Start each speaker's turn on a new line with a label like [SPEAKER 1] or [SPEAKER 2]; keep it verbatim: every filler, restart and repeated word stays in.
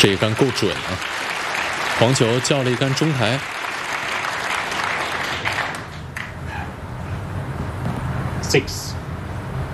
[SPEAKER 1] 这一杆够准啊！黄球叫了一杆中台。
[SPEAKER 2] Six.